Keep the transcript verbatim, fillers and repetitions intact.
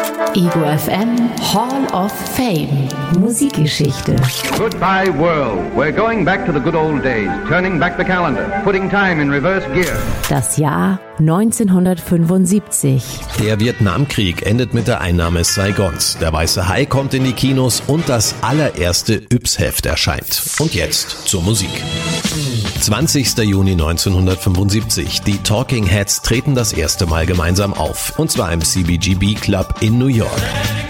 Ego F M Hall of Fame. Musikgeschichte. Goodbye world. We're going back to the good old days. Turning back the calendar. Putting time in reverse gear. Das Jahr neunzehnhundertfünfundsiebzig. Der Vietnamkrieg endet mit der Einnahme Saigons. Der Weiße Hai kommt in die Kinos und das allererste Yps-Heft erscheint. Und jetzt zur Musik. zwanzigster Juni neunzehnhundertfünfundsiebzig. Die Talking Heads treten das erste Mal gemeinsam auf. Und zwar im C B G B Club in New York.